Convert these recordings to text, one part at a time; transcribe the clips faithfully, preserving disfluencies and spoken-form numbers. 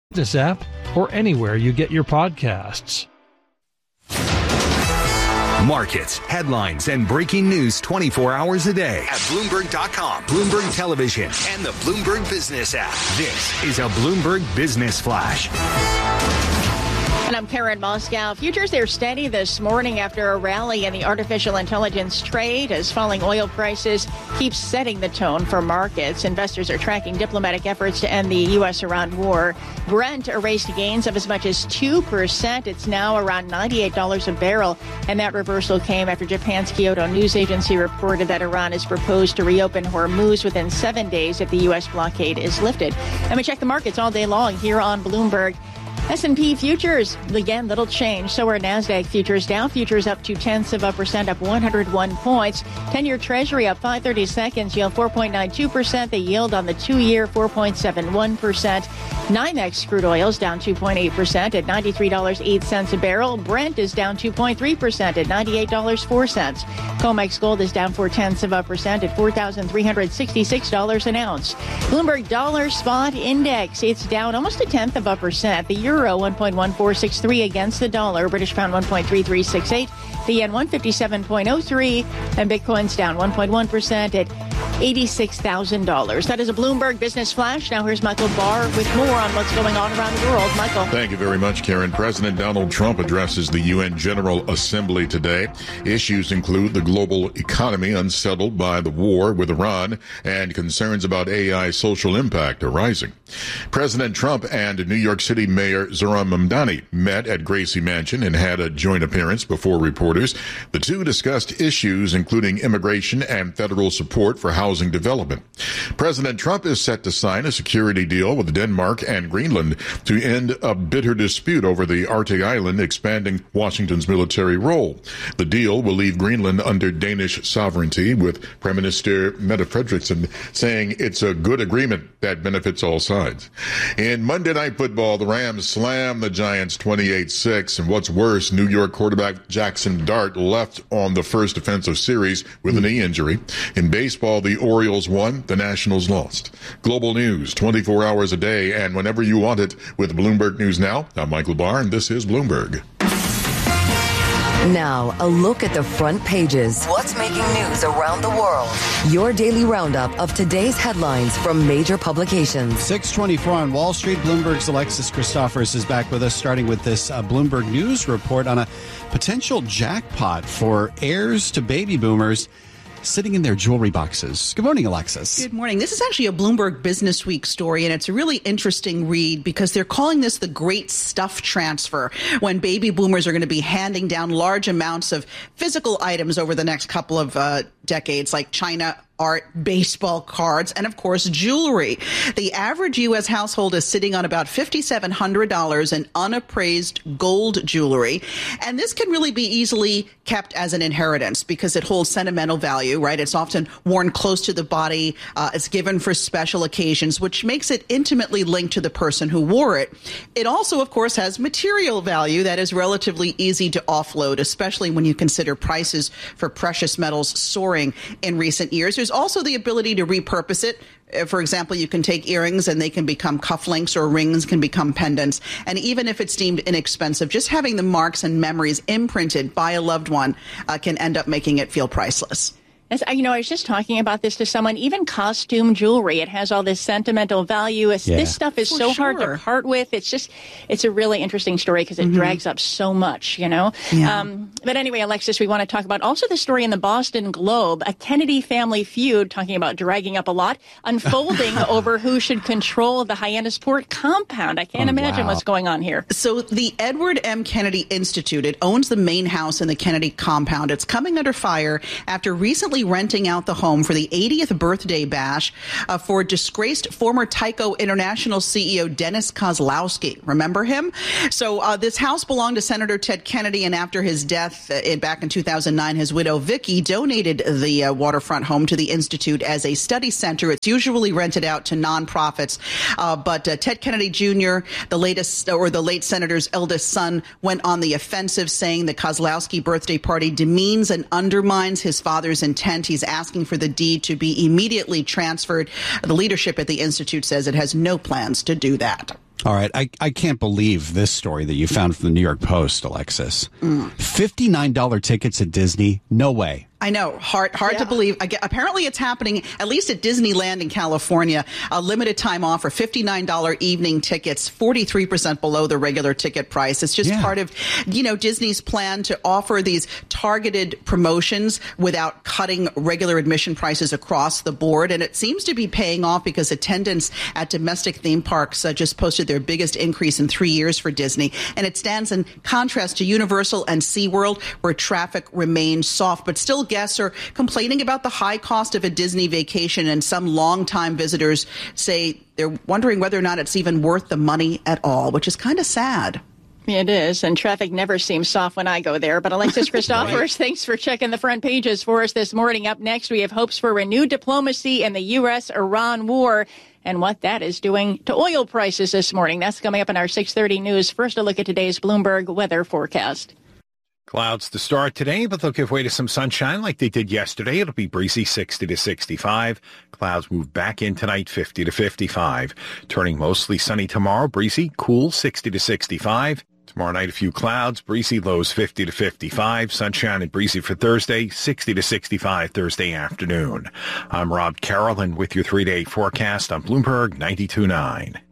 This app or anywhere you get your podcasts. Markets, headlines, and breaking news twenty-four hours a day at Bloomberg dot com, Bloomberg Television, and the Bloomberg Business app. This is a Bloomberg Business Flash. And I'm Karen Moscow. Futures, they're steady this morning after a rally in the artificial intelligence trade as falling oil prices keep setting the tone for markets. Investors are tracking diplomatic efforts to end the U S-Iran war. Brent erased gains of as much as two percent. It's now around ninety-eight dollars a barrel. And that reversal came after Japan's Kyodo News Agency reported that Iran has proposed to reopen Hormuz within seven days if the U S blockade is lifted. And we check the markets all day long here on Bloomberg. S and P futures, again, little change. So are NASDAQ futures. Dow futures up two tenths of a percent, up one hundred one points. ten-year Treasury up five thirty seconds, yield four point nine two percent. The yield on the two-year, four point seven one percent. NYMEX crude oils down two point eight percent at ninety-three dollars and eight cents a barrel. Brent is down two point three percent at ninety-eight dollars and four cents. COMEX gold is down four tenths of a percent at four thousand three hundred sixty-six dollars an ounce. Bloomberg Dollar Spot Index, it's down almost a tenth of a percent. The euro one point one four six three against the dollar. British pound one point three three six eight. The yen one fifty-seven point oh three. And Bitcoin's down one point one percent at eighty-six thousand dollars. That is a Bloomberg Business Flash. Now here's Michael Barr with more on what's going on around the world. Michael. Thank you very much, Karen. President Donald Trump addresses the U N General Assembly today. Issues include the global economy unsettled by the war with Iran and concerns about A I social impact are rising. President Trump and New York City Mayor Zohran Mamdani met at Gracie Mansion and had a joint appearance before reporters. The two discussed issues including immigration and federal support for housing development. President Trump is set to sign a security deal with Denmark and Greenland to end a bitter dispute over the Arctic island, expanding Washington's military role. The deal will leave Greenland under Danish sovereignty, with Prime Minister Mette Frederiksen saying it's a good agreement that benefits all sides. In Monday Night Football, the Rams slammed the Giants twenty-eight six, and what's worse, New York quarterback Jackson Dart left on the first defensive series with a knee injury. In baseball, the Orioles won, the Nationals lost. Global news, twenty-four hours a day, and whenever you want it, with Bloomberg News Now. I'm Michael Barr, and this is Bloomberg. Now, a look at the front pages. What's making news around the world? Your daily roundup of today's headlines from major publications. six twenty-four on Wall Street. Bloomberg's Alexis Christophers is back with us, starting with this uh, Bloomberg News report on a potential jackpot for heirs to baby boomers sitting in their jewelry boxes. Good morning, Alexis. Good morning. This is actually a Bloomberg Business Week story, and it's a really interesting read because they're calling this the great stuff transfer, when baby boomers are going to be handing down large amounts of physical items over the next couple of uh, decades, like China, art, baseball cards, and of course, jewelry. The average U S household is sitting on about five thousand seven hundred dollars in unappraised gold jewelry. And this can really be easily kept as an inheritance because it holds sentimental value, right? It's often worn close to the body. Uh, it's given for special occasions, which makes it intimately linked to the person who wore it. It also, of course, has material value that is relatively easy to offload, especially when you consider prices for precious metals soaring in recent years. There's also the ability to repurpose it. For example, you can take earrings and they can become cufflinks, or rings can become pendants. And even if it's deemed inexpensive, just having the marks and memories imprinted by a loved one uh, can end up making it feel priceless. As, you know, I was just talking about this to someone. Even costume jewelry, it has all this sentimental value. It's, yeah. This stuff is For so sure. hard to part with. It's just, it's a really interesting story because it mm-hmm. drags up so much, you know. Yeah. Um, but anyway, Alexis, we want to talk about also the story in the Boston Globe, a Kennedy family feud, talking about dragging up a lot, unfolding over who should control the Hyannisport compound. I can't oh, imagine wow. what's going on here. So the Edward M. Kennedy Institute, it owns the main house in the Kennedy compound. It's coming under fire after recently renting out the home for the eightieth birthday bash uh, for disgraced former Tyco International C E O Dennis Kozlowski. Remember him? So uh, this house belonged to Senator Ted Kennedy, and after his death uh, in, back in two thousand nine, his widow Vicky donated the uh, waterfront home to the Institute as a study center. It's usually rented out to nonprofits, uh, but uh, Ted Kennedy Junior, the latest or the late senator's eldest son, went on the offensive, saying the Kozlowski birthday party demeans and undermines his father's intent. He's asking for the deed to be immediately transferred. The leadership at the Institute says it has no plans to do that. All right. I, I can't believe this story that you found from the New York Post, Alexis. Mm. fifty-nine dollars tickets at Disney? No way. I know. Hard hard yeah. to believe. I get, apparently it's happening, at least at Disneyland in California. A limited time offer, fifty-nine dollars evening tickets, forty-three percent below the regular ticket price. It's just yeah. part of, you know, Disney's plan to offer these targeted promotions without cutting regular admission prices across the board. And it seems to be paying off because attendance at domestic theme parks uh, just posted their biggest increase in three years for Disney. And it stands in contrast to Universal and SeaWorld, where traffic remains soft, but still guests are complaining about the high cost of a Disney vacation, and some longtime visitors say they're wondering whether or not it's even worth the money at all, which is kind of sad. It is, and traffic never seems soft when I go there. But Alexis Christophers, right. Thanks for checking the front pages for us this morning. Up next, we have hopes for renewed diplomacy in the U S Iran war and what that is doing to oil prices this morning. That's coming up in our six thirty news. First, a look at today's Bloomberg weather forecast. Clouds to start today, but they'll give way to some sunshine like they did yesterday. It'll be breezy sixty to sixty-five. Clouds move back in tonight, fifty to fifty-five. Turning mostly sunny tomorrow, breezy, cool, sixty to sixty-five. Tomorrow night, a few clouds, breezy, lows fifty to fifty-five. Sunshine and breezy for Thursday, sixty to sixty-five Thursday afternoon. I'm Rob Carroll, and with your three-day forecast on Bloomberg ninety-two point nine.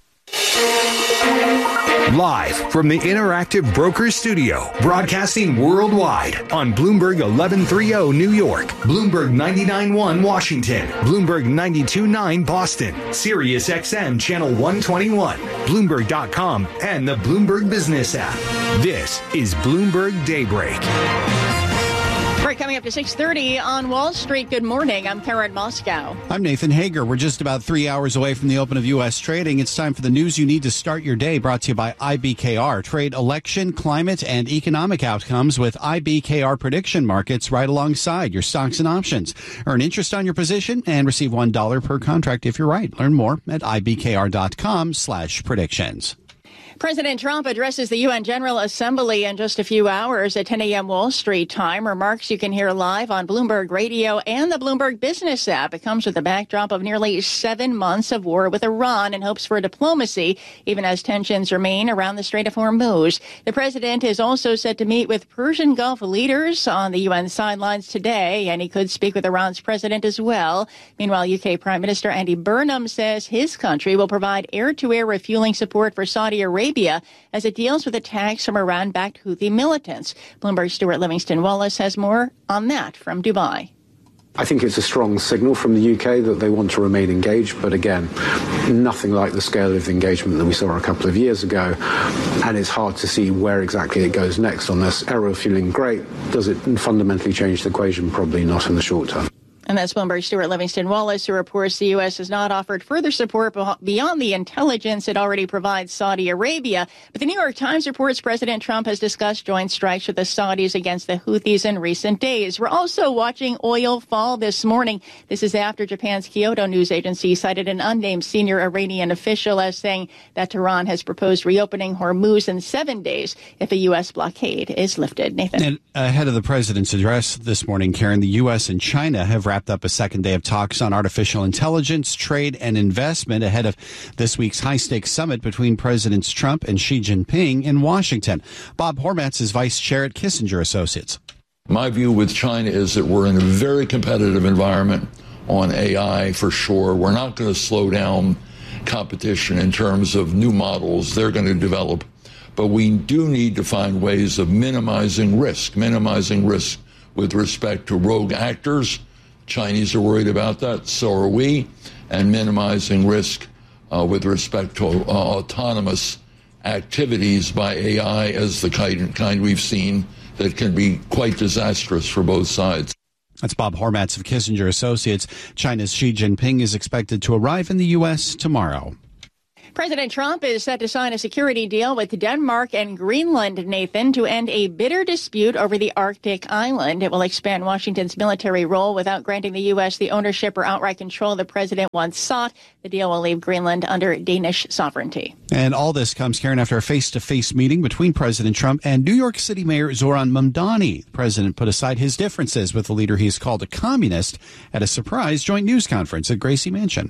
Live from the Interactive Brokers Studio, broadcasting worldwide on Bloomberg eleven thirty New York, Bloomberg ninety-nine point one Washington, Bloomberg ninety-two point nine Boston, Sirius X M Channel one twenty-one, Bloomberg dot com, and the Bloomberg Business app. This is Bloomberg Daybreak. All right, coming up to six thirty on Wall Street. Good morning. I'm Karen Moscow. I'm Nathan Hager. We're just about three hours away from the open of U S trading. It's time for the news you need to start your day, brought to you by I B K R. Trade election, climate, and economic outcomes with I B K R prediction markets right alongside your stocks and options. Earn interest on your position and receive one dollar per contract if you're right. Learn more at ibkr.com slash predictions. President Trump addresses the U N General Assembly in just a few hours at ten a.m. Wall Street time. Remarks you can hear live on Bloomberg Radio and the Bloomberg Business app. It comes with the backdrop of nearly seven months of war with Iran and hopes for diplomacy, even as tensions remain around the Strait of Hormuz. The president is also set to meet with Persian Gulf leaders on the U N sidelines today, and he could speak with Iran's president as well. Meanwhile, U K Prime Minister Andy Burnham says his country will provide air-to-air refueling support for Saudi Arabia as it deals with attacks from Iran-backed Houthi militants. Bloomberg's Stuart Livingston Wallace has more on that from Dubai. I think it's a strong signal from the U K that they want to remain engaged, but again, nothing like the scale of the engagement that we saw a couple of years ago, and it's hard to see where exactly it goes next on this. Air refueling, great. Does it fundamentally change the equation? Probably not in the short term. And that's Bloomberg's Stuart Livingston Wallace, who reports the U S has not offered further support beyond the intelligence it already provides Saudi Arabia. But the New York Times reports President Trump has discussed joint strikes with the Saudis against the Houthis in recent days. We're also watching oil fall this morning. This is after Japan's Kyodo news agency cited an unnamed senior Iranian official as saying that Tehran has proposed reopening Hormuz in seven days if a U S blockade is lifted. Nathan. And ahead of the president's address this morning, Karen, the U S and China have wrapped up a second day of talks on artificial intelligence, trade, and investment ahead of this week's high-stakes summit between Presidents Trump and Xi Jinping in Washington. Bob Hormats is vice chair at Kissinger Associates. My view with China is that we're in a very competitive environment on A I for sure. We're not going to slow down competition in terms of new models they're going to develop, but we do need to find ways of minimizing risk, minimizing risk with respect to rogue actors. Chinese are worried about that, so are we, and minimizing risk uh, with respect to uh, autonomous activities by A I as the kind, kind we've seen that can be quite disastrous for both sides. That's Bob Hormats of Kissinger Associates. China's Xi Jinping is expected to arrive in the U S tomorrow. President Trump is set to sign a security deal with Denmark and Greenland, Nathan, to end a bitter dispute over the Arctic island. It will expand Washington's military role without granting the U S the ownership or outright control the president once sought. The deal will leave Greenland under Danish sovereignty. And all this comes, Karen, after a face-to-face meeting between President Trump and New York City Mayor Zoran Mamdani. The president put aside his differences with the leader he's called a communist at a surprise joint news conference at Gracie Mansion.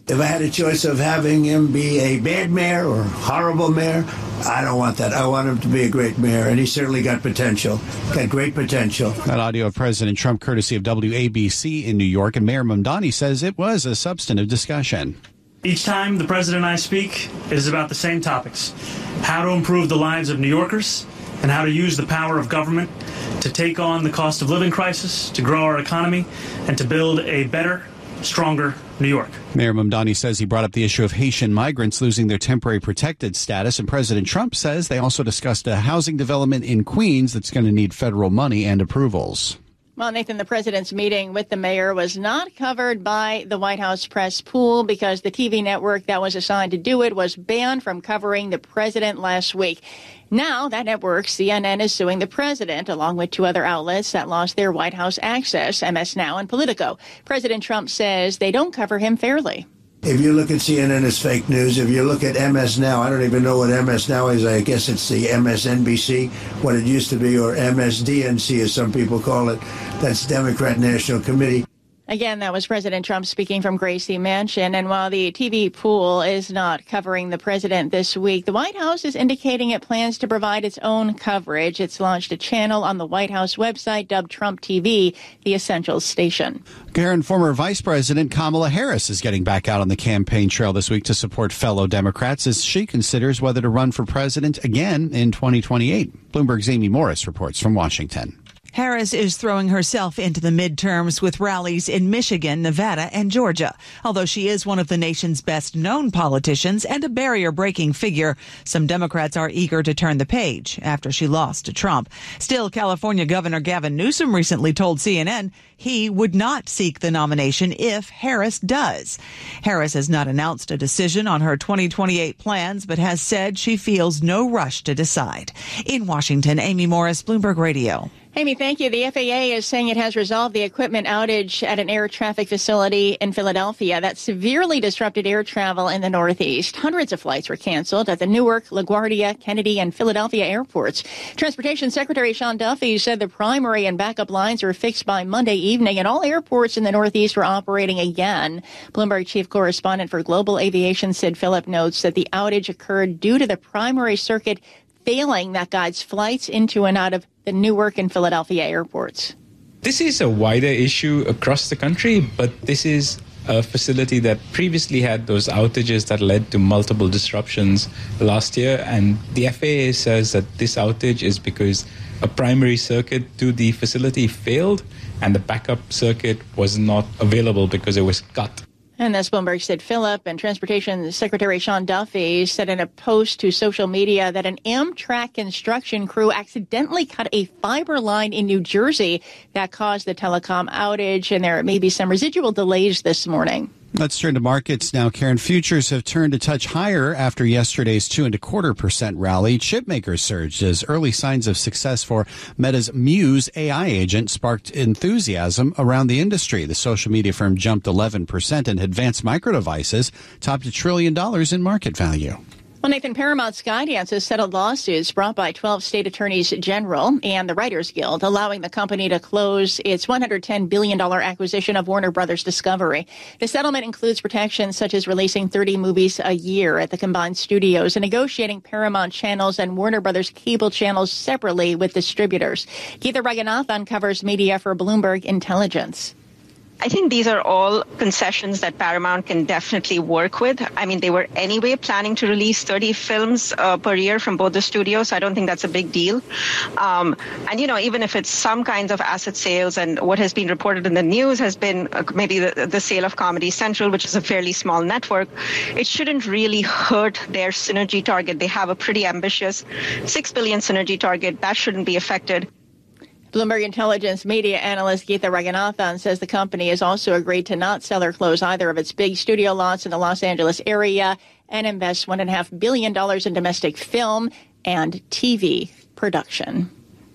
If I had a choice of having him be a bad mayor or horrible mayor, I don't want that. I want him to be a great mayor, and he certainly got potential, got great potential. That audio of President Trump, courtesy of W A B C in New York, and Mayor Mamdani says it was a substantive discussion. Each time the president and I speak, it is about the same topics: how to improve the lives of New Yorkers and how to use the power of government to take on the cost of living crisis, to grow our economy, and to build a better, stronger New York. Mayor Mamdani says he brought up the issue of Haitian migrants losing their temporary protected status, and President Trump says they also discussed a housing development in Queens that's going to need federal money and approvals. Well, Nathan, the president's meeting with the mayor was not covered by the White House press pool because the T V network that was assigned to do it was banned from covering the president last week. Now, that network, C N N, is suing the president, along with two other outlets that lost their White House access, M S Now and Politico. President Trump says they don't cover him fairly. If you look at C N N as fake news, if you look at M S Now, I don't even know what M S Now is. I guess it's the M S N B C, what it used to be, or M S D N C, as some people call it. That's Democrat National Committee. Again, that was President Trump speaking from Gracie Mansion. And while the T V pool is not covering the president this week, the White House is indicating it plans to provide its own coverage. It's launched a channel on the White House website dubbed Trump T V, the Essentials station. Karen, former Vice President Kamala Harris is getting back out on the campaign trail this week to support fellow Democrats as she considers whether to run for president again in twenty twenty-eight. Bloomberg's Amy Morris reports from Washington. Harris is throwing herself into the midterms with rallies in Michigan, Nevada, and Georgia. Although she is one of the nation's best-known politicians and a barrier-breaking figure, some Democrats are eager to turn the page after she lost to Trump. Still, California Governor Gavin Newsom recently told C N N he would not seek the nomination if Harris does. Harris has not announced a decision on her twenty twenty-eight plans, but has said she feels no rush to decide. In Washington, Amy Morris, Bloomberg Radio. Amy, thank you. The F A A is saying it has resolved the equipment outage at an air traffic facility in Philadelphia that severely disrupted air travel in the Northeast. Hundreds of flights were canceled at the Newark, LaGuardia, Kennedy, and Philadelphia airports. Transportation Secretary Sean Duffy said the primary and backup lines were fixed by Monday evening, and all airports in the Northeast were operating again. Bloomberg chief correspondent for Global Aviation Sid Phillip notes that the outage occurred due to the primary circuit failing that guides flights into and out of the Newark and Philadelphia airports. This is a wider issue across the country, but this is a facility that previously had those outages that led to multiple disruptions last year. And the F A A says that this outage is because a primary circuit to the facility failed and the backup circuit was not available because it was cut. And that's Bloomberg Sid Phillip, and Transportation Secretary Sean Duffy said in a post to social media that an Amtrak construction crew accidentally cut a fiber line in New Jersey that caused the telecom outage, and there may be some residual delays this morning. Let's turn to markets now. Karen, futures have turned a touch higher after yesterday's two and a quarter percent rally. Chipmakers surged as early signs of success for Meta's Muse A I agent sparked enthusiasm around the industry. The social media firm jumped eleven percent, and Advanced Micro Devices topped a trillion dollars in market value. Well, Nathan, Paramount Skydance has settled lawsuits brought by twelve state attorneys general and the Writers Guild, allowing the company to close its one hundred ten billion dollars acquisition of Warner Brothers Discovery. The settlement includes protections such as releasing thirty movies a year at the combined studios and negotiating Paramount channels and Warner Brothers cable channels separately with distributors. Geetha Raghunathan covers media for Bloomberg Intelligence. I think these are all concessions that Paramount can definitely work with. I mean, they were anyway planning to release thirty films uh, per year from both the studios, so I don't think that's a big deal. Um, and, you know, even if it's some kinds of asset sales, and what has been reported in the news has been uh, maybe the, the sale of Comedy Central, which is a fairly small network, it shouldn't really hurt their synergy target. They have a pretty ambitious six billion dollars synergy target. That shouldn't be affected. Bloomberg Intelligence media analyst Geetha Raghunathan says the company has also agreed to not sell or close either of its big studio lots in the Los Angeles area and invest one point five billion dollars in domestic film and T V production.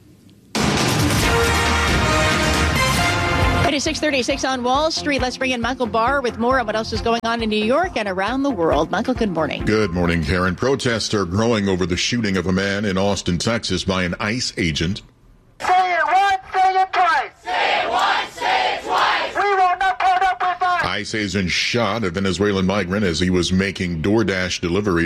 It is six thirty-six on Wall Street. Let's bring in Michael Barr with more on what else is going on in New York and around the world. Michael, good morning. Good morning, Karen. Protests are growing over the shooting of a man in Austin, Texas by an ICE agent. Say it once, say it twice. Say it once, say it twice. We will not put up with that. ICE agents shot a Venezuelan migrant as he was making DoorDash deliveries.